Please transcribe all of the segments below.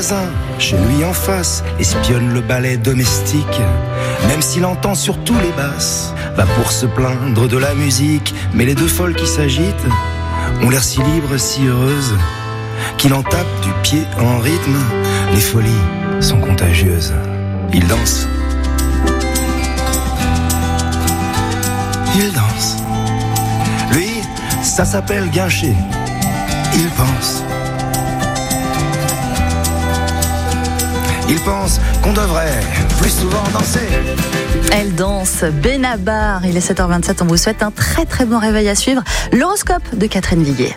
voisin, chez lui en face, espionne le ballet domestique. Même s'il entend sur tous les basses, va pour se plaindre de la musique. Mais les deux folles qui s'agitent ont l'air si libres, si heureuses, qu'il en tape du pied en rythme. Les folies sont contagieuses. Il danse. Il danse. Lui, ça s'appelle guincher. Il pense. Il pense qu'on devrait plus souvent danser. Elle danse, Benabar. Il est 7h27, on vous souhaite un très très bon réveil à suivre. L'horoscope de Catherine Viguier.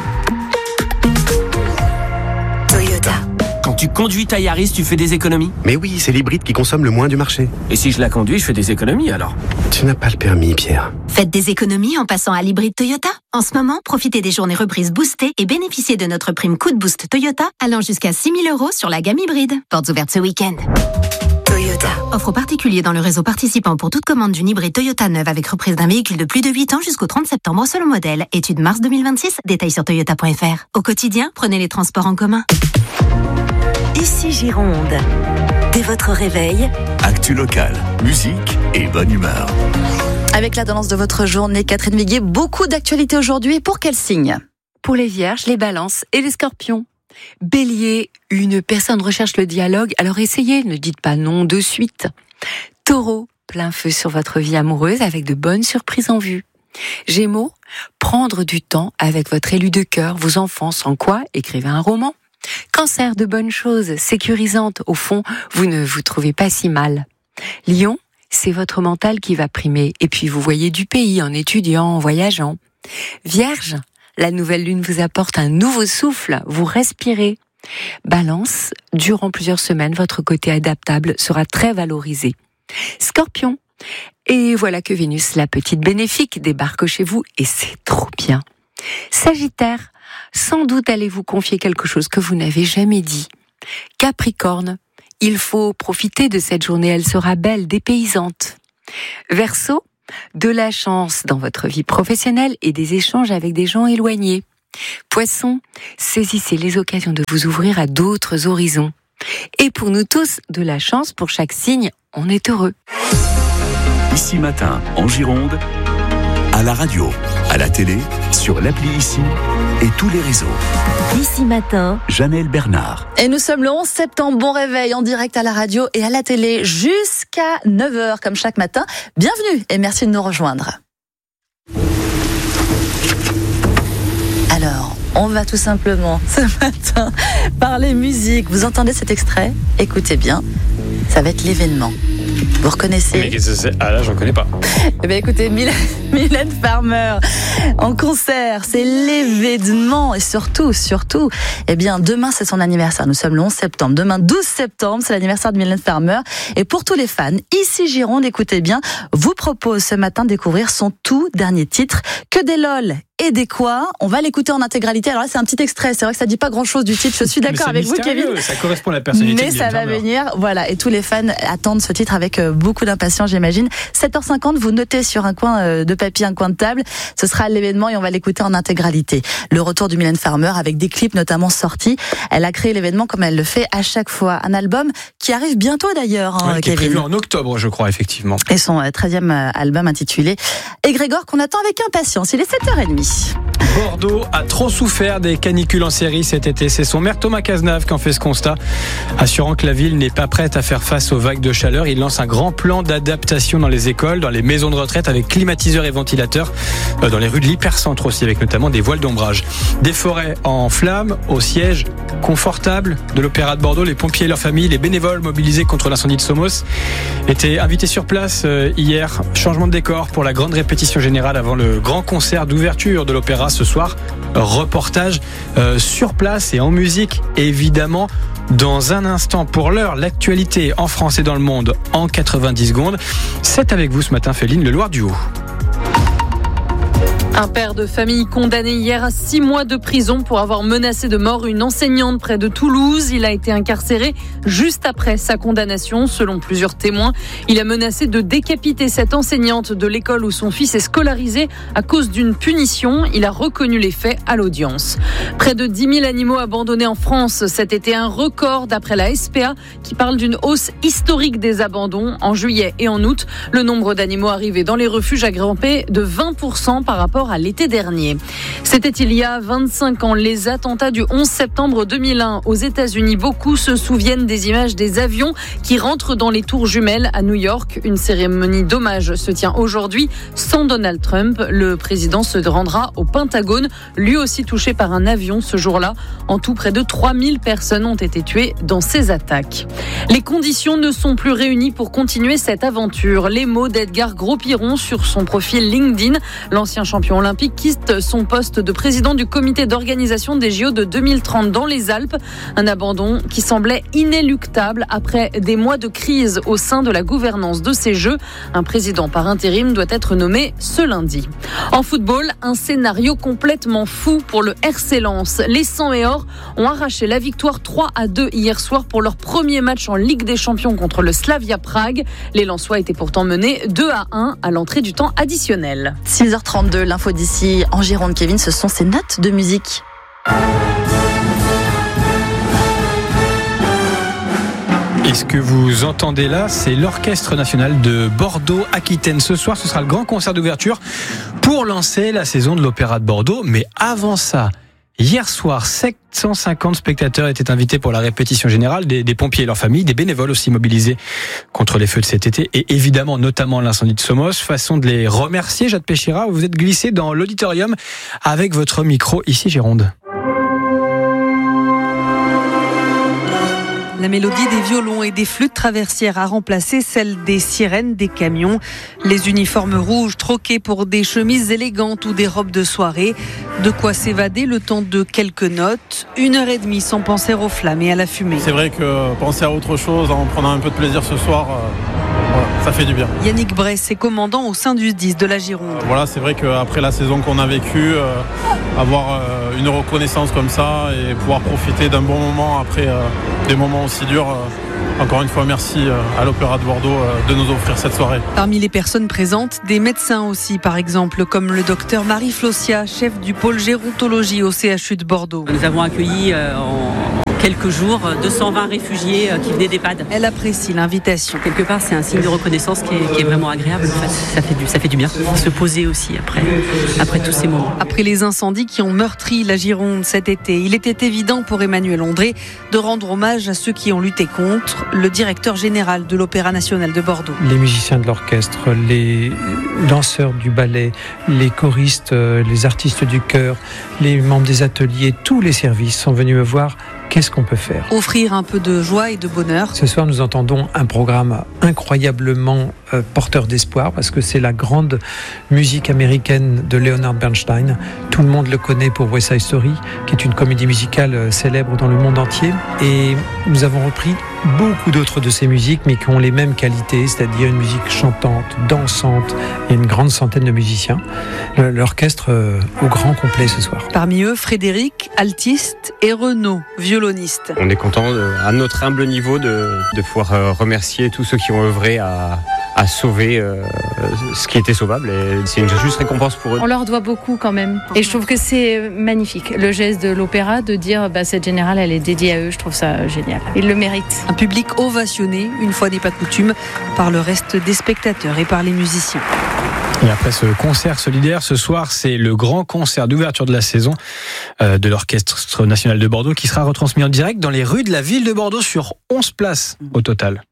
Toyota. Quand tu conduis ta Yaris, tu fais des économies ? Mais oui, c'est l'hybride qui consomme le moins du marché. Et si je la conduis, je fais des économies alors ? Tu n'as pas le permis, Pierre. Faites des économies en passant à l'hybride Toyota. En ce moment, profitez des journées reprises boostées et bénéficiez de notre prime coup de boost Toyota allant jusqu'à 6 000 € sur la gamme hybride. Portes ouvertes ce week-end. Toyota. Offre aux particuliers dans le réseau participant pour toute commande d'une hybride Toyota neuve avec reprise d'un véhicule de plus de 8 ans jusqu'au 30 septembre selon modèle. Étude mars 2026, détails sur toyota.fr. Au quotidien, prenez les transports en commun. Ici Gironde. Dès votre réveil, actu locale, musique et bonne humeur. Avec la tendance de votre journée, Catherine Viguier, beaucoup d'actualités aujourd'hui. Pour quel signe ? Pour les Vierges, les Balances et les Scorpions. Bélier, une personne recherche le dialogue, alors essayez, ne dites pas non de suite. Taureau, plein feu sur votre vie amoureuse avec de bonnes surprises en vue. Gémeaux, prendre du temps avec votre élu de cœur, vos enfants, sans quoi écrivez un roman. Cancer, de bonnes choses, sécurisantes, au fond, vous ne vous trouvez pas si mal. Lion, c'est votre mental qui va primer, et puis vous voyez du pays en étudiant, en voyageant. Vierge, la nouvelle lune vous apporte un nouveau souffle, vous respirez. Balance, durant plusieurs semaines, votre côté adaptable sera très valorisé. Scorpion, et voilà que Vénus, la petite bénéfique, débarque chez vous, et c'est trop bien. Sagittaire, sans doute allez-vous confier quelque chose que vous n'avez jamais dit. Capricorne, il faut profiter de cette journée, elle sera belle, dépaysante. Verseau, de la chance dans votre vie professionnelle et des échanges avec des gens éloignés. Poisson, saisissez les occasions de vous ouvrir à d'autres horizons. Et pour nous tous, de la chance pour chaque signe, on est heureux. Ici Matin, en Gironde, à la radio, à la télé, sur l'appli Ici et tous les réseaux. Ici Matin, Janelle Bernard. Et nous sommes le 11 septembre, bon réveil en direct à la radio et à la télé jusqu'à 9h comme chaque matin. Bienvenue et merci de nous rejoindre. Alors, on va tout simplement ce matin parler musique. Vous entendez cet extrait ? Écoutez bien, ça va être l'événement. Vous reconnaissez ? Mais qu'est-ce que c'est ? Ah là, j'en connais pas. Eh bien, écoutez, Mylène Farmer en concert, c'est l'événement et surtout, eh bien, demain c'est son anniversaire. Nous sommes le 11 septembre. Demain, 12 septembre, c'est l'anniversaire de Mylène Farmer. Et pour tous les fans, ici Gironde, écoutez bien, vous propose ce matin de découvrir son tout dernier titre, Que des lol et des quoi. On va l'écouter en intégralité. Alors là, c'est un petit extrait. C'est vrai que ça dit pas grand-chose du titre. Je suis d'accord avec vous, Kevin. Ça correspond à la personnalité. Mais ça va venir. Voilà. Et tous les fans attendent ce titre avec beaucoup d'impatience, j'imagine. 7h50, vous notez sur un coin de papier, un coin de table. Ce sera l'événement et on va l'écouter en intégralité. Le retour du Mylène Farmer avec des clips notamment sortis. Elle a créé l'événement comme elle le fait à chaque fois. Un album qui arrive bientôt d'ailleurs, qui est Kevin. prévu en octobre, je crois, effectivement. Et son 13e album intitulé Égrégore qu'on attend avec impatience. Il est 7h30. Bordeaux a trop souffert des canicules en série cet été. C'est son maire Thomas Cazenave qui en fait ce constat, assurant que la ville n'est pas prête à faire face aux vagues de chaleur. Il lance un grand plan d'adaptation dans les écoles, dans les maisons de retraite avec climatiseurs et ventilateurs, dans les rues de l'hypercentre aussi, avec notamment des voiles d'ombrage. Des forêts en flammes, au siège confortable de l'Opéra de Bordeaux. Les pompiers et leurs familles, les bénévoles mobilisés contre l'incendie de Somos étaient invités sur place hier. Changement de décor pour la grande répétition générale avant le grand concert d'ouverture de l'Opéra ce soir. Reportage sur place et en musique, évidemment. Dans un instant, pour l'heure, l'actualité en France et dans le monde en 90 secondes. C'est avec vous ce matin, Féline, le Loir du Haut. Un père de famille condamné hier à 6 mois de prison pour avoir menacé de mort une enseignante près de Toulouse. Il a été incarcéré juste après sa condamnation, selon plusieurs témoins. Il a menacé de décapiter cette enseignante de l'école où son fils est scolarisé à cause d'une punition. Il a reconnu les faits à l'audience. Près de 10 000 animaux abandonnés en France cet été, un record d'après la SPA qui parle d'une hausse historique des abandons. En juillet et en août, le nombre d'animaux arrivés dans les refuges a grimpé de 20% par rapport à l'été dernier. C'était il y a 25 ans, les attentats du 11 septembre 2001 aux États-Unis. Beaucoup se souviennent des images des avions qui rentrent dans les tours jumelles à New York. Une cérémonie d'hommage se tient aujourd'hui sans Donald Trump. Le président se rendra au Pentagone, lui aussi touché par un avion ce jour-là. En tout, près de 3000 personnes ont été tuées dans ces attaques. Les conditions ne sont plus réunies pour continuer cette aventure. Les mots d'Edgar Gros-Piron sur son profil LinkedIn. L'ancien champion olympique quitte son poste de président du comité d'organisation des JO de 2030 dans les Alpes. Un abandon qui semblait inéluctable après des mois de crise au sein de la gouvernance de ces Jeux. Un président par intérim doit être nommé ce lundi. En football, un scénario complètement fou pour le RC Lens. Les 100 et or ont arraché la victoire 3-2 hier soir pour leur premier match en Ligue des Champions contre le Slavia Prague. Les Lensois étaient pourtant menés 2-1 à l'entrée du temps additionnel. 6h32, l'info d'ici en Gironde, Kevin, ce sont ces notes de musique. Et ce que vous entendez là, c'est l'Orchestre National de Bordeaux-Aquitaine. Ce soir, ce sera le grand concert d'ouverture pour lancer la saison de l'Opéra de Bordeaux. Mais avant ça, hier soir, 750 spectateurs étaient invités pour la répétition générale, des pompiers et leurs familles, des bénévoles aussi mobilisés contre les feux de cet été et évidemment notamment l'incendie de Somos. Façon de les remercier, Jade Péchira, vous êtes glissé dans l'auditorium avec votre micro ici Gironde. La mélodie des violons et des flûtes traversières a remplacé celle des sirènes des camions. Les uniformes rouges troqués pour des chemises élégantes ou des robes de soirée. De quoi s'évader le temps de quelques notes. 1h30 sans penser aux flammes et à la fumée. C'est vrai que penser à autre chose en prenant un peu de plaisir ce soir, ça fait du bien. Yannick Bress est commandant au sein du 10 de la Gironde. Voilà, c'est vrai qu'après la saison qu'on a vécue, avoir une reconnaissance comme ça et pouvoir profiter d'un bon moment après des moments aussi durs. Encore une fois, merci à l'Opéra de Bordeaux de nous offrir cette soirée. Parmi les personnes présentes, des médecins aussi, par exemple, comme le docteur Marie Flossia, chef du pôle gérontologie au CHU de Bordeaux. Nous avons accueilli en quelques jours 220 réfugiés qui venaient d'EHPAD. Elle apprécie l'invitation. Quelque part, c'est un signe de reconnaissance qui est vraiment agréable. En fait. Ça fait du bien. Se poser aussi après tous ces moments. Après les incendies qui ont meurtri la Gironde cet été, il était évident pour Emmanuel Ondré de rendre hommage à ceux qui ont lutté contre. Le directeur général de l'Opéra National de Bordeaux. Les musiciens de l'orchestre, les danseurs du ballet, les choristes, les artistes du chœur, les membres des ateliers, tous les services sont venus me voir. Qu'est-ce qu'on peut faire ? Offrir un peu de joie et de bonheur. Ce soir, nous entendons un programme incroyablement porteur d'espoir parce que c'est la grande musique américaine de Leonard Bernstein. Tout le monde le connaît pour West Side Story, qui est une comédie musicale célèbre dans le monde entier. Et nous avons repris beaucoup d'autres de ces musiques, mais qui ont les mêmes qualités, c'est-à-dire une musique chantante, dansante, et une grande centaine de musiciens. L'orchestre au grand complet ce soir. Parmi eux, Frédéric, altiste, et Renaud, violoniste. On est content, à notre humble niveau, de pouvoir remercier tous ceux qui ont œuvré à sauver ce qui était sauvable. Et c'est une juste récompense pour eux. On leur doit beaucoup quand même. Et je trouve que c'est magnifique. Le geste de l'opéra, de dire cette générale, elle est dédiée à eux, je trouve ça génial. Ils le méritent. Un public ovationné, une fois n'est pas coutume, par le reste des spectateurs et par les musiciens. Et après ce concert solidaire, ce soir, c'est le grand concert d'ouverture de la saison de l'Orchestre National de Bordeaux qui sera retransmis en direct dans les rues de la ville de Bordeaux sur 11 places au total.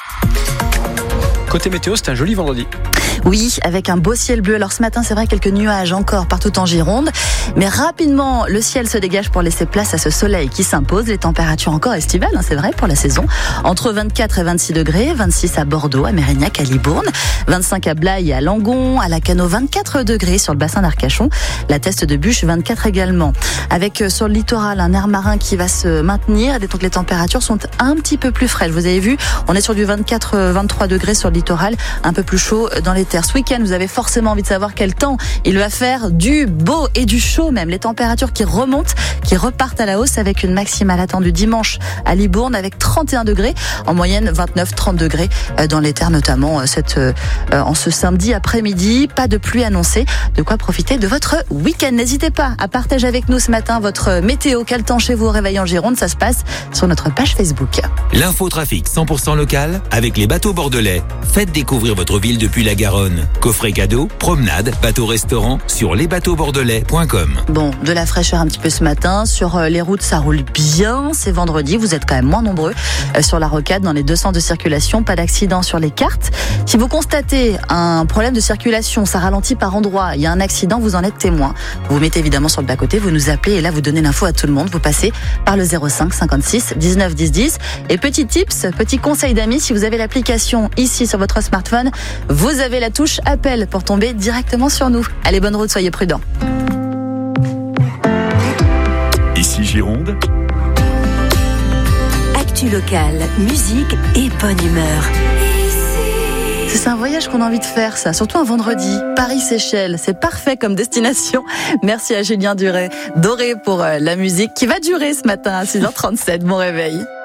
Côté météo, c'est un joli vendredi. Oui, avec un beau ciel bleu. Alors ce matin, c'est vrai, quelques nuages encore partout en Gironde. Mais rapidement, le ciel se dégage pour laisser place à ce soleil qui s'impose. Les températures encore estivales, c'est vrai, pour la saison. Entre 24 et 26 degrés, 26 à Bordeaux, à Mérignac, à Libourne, 25 à Blaye et à Langon, à Lacanau, 24 degrés sur le bassin d'Arcachon, la Teste de Buche, 24 également. Avec sur le littoral un air marin qui va se maintenir, et donc les températures sont un petit peu plus fraîches. Vous avez vu, on est sur du 24-23 degrés sur le littoral, un peu plus chaud dans les Sagittaire, ce week-end, vous avez forcément envie de savoir quel temps il va faire, du beau et du chaud même. Les températures qui remontent, qui repartent à la hausse avec une maximale attendue dimanche à Libourne avec 31 degrés, en moyenne 29-30 degrés dans les terres, notamment en ce samedi après-midi. Pas de pluie annoncée, de quoi profiter de votre week-end. N'hésitez pas à partager avec nous ce matin votre météo. Quel temps chez vous au réveil en Gironde? Ça se passe sur notre page Facebook. L'infotrafic 100% local avec les bateaux bordelais. Faites découvrir votre ville depuis la Garonne. Coffret cadeau, promenade, bateau-restaurant sur lesbateauxbordelais.com. Bon, de la fraîcheur un petit peu ce matin. Sur les routes, ça roule bien. C'est vendredi, vous êtes quand même moins nombreux sur la rocade, dans les deux sens de circulation. Pas d'accident sur les cartes. Si vous constatez un problème de circulation, ça ralentit par endroit, il y a un accident, vous en êtes témoin. Vous vous mettez évidemment sur le bas-côté, vous nous appelez et là vous donnez l'info à tout le monde. Vous passez par le 05 56 19 10 10. Et petit tips, petit conseil d'amis, si vous avez l'application ici sur votre smartphone, vous avez la touche appel pour tomber directement sur nous. Allez, bonne route, soyez prudents. Ici Gironde. Actu locale, musique et bonne humeur. C'est un voyage qu'on a envie de faire, ça, surtout un vendredi. Paris-Seychelles, c'est parfait comme destination. Merci à Julien Doré pour la musique qui va durer ce matin à 6h37. Bon réveil.